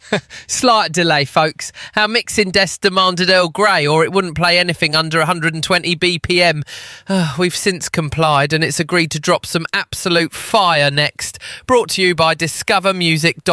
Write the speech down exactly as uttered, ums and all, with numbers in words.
Slight delay, folks. Our mixing desk demanded Earl Grey, or it wouldn't play anything under one hundred twenty B P M. Uh, we've since complied, and it's agreed to drop some absolute fire next. Brought to you by discover music dot com.